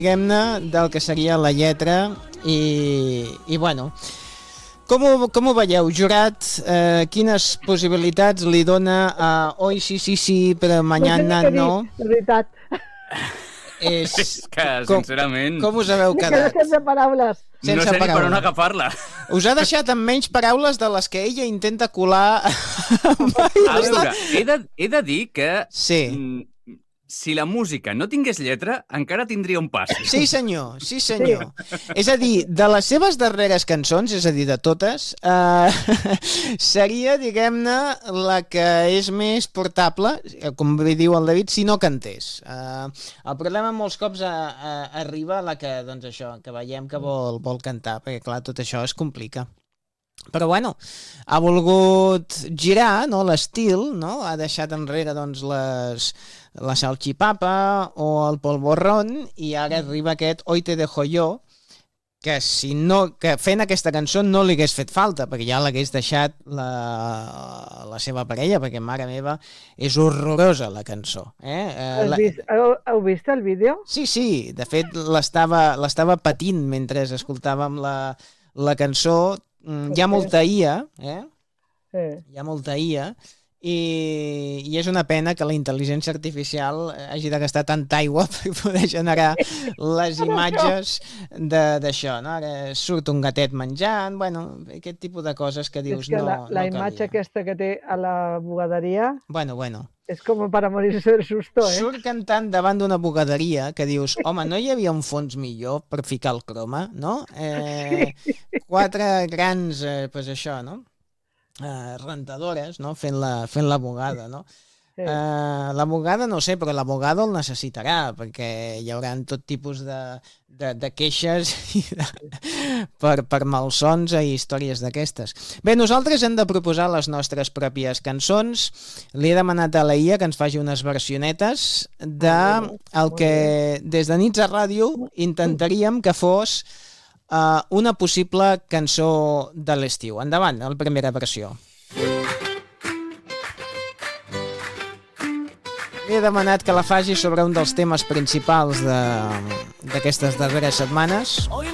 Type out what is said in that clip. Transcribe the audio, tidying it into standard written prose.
diguem-ne, del que seria la lletra i bueno, com ho veieu, jurat? Quines possibilitats li dona a hoy sí, però mañana no? De veritat. És que, sincerament... Com us haveu Me quedat? quedo sense paraules. No sé ni per on agafar-la. Us ha deixat amb menys paraules de les que ella intenta colar. A veure, he de dir que Sí. Si la música no tingués lletra, encara tindria un pas. Sí, senyor. És a dir, de les seves darreres cançons, és a dir, de totes, seria, diguem-ne, la que és més portable, com bé diu el David, si no cantés. El problema molts cops arriba a la que, doncs això, que veiem que vol cantar, perquè clar, tot això es complica. Però bueno, ha volgut girar, no, l'estil, no? Ha deixat enrere doncs la salchipapa o el polvorrón i ara arriba aquest Hoy te dejo yo, que fent aquesta cançó no li hagués fet falta, perquè ja l'hagués deixat la seva parella, perquè mare meva, és horrorosa la cançó. Heu vist el vídeo? Sí, de fet l'estava patint mentre escoltàvem la cançó. Hi ha molta IA, hi ha molta IA, i és una pena que la intel·ligència artificial hagi de gastar tanta aigua per poder generar les imatges d'això, no? Ara surt un gatet menjant, bueno, aquest tipus de coses que dius no calia. La imatge aquesta que té a la bugaderia... Bueno. És com para morirse del susto, Surt cantant davant d'una bugaderia que dius, home, no hi havia un fons millor per ficar el croma, no? 4 grans, pues això, no? Rentadores, no? Fent la bugada, no? Sí. La bugada no sé, però l'abogado el necessitarà, perquè hi haurà tot tipus de queixes per malsons i històries d'aquestes. Bé, nosaltres hem de proposar les nostres pròpies cançons. Li he demanat a la IA que ens faci unes versionetes del que des de Nits a Ràdio intentaríem que fos una possible cançó de l'estiu. Endavant, la primera versió. Li he demanat que la faci sobre un dels temes principals d'aquestes darreres setmanes.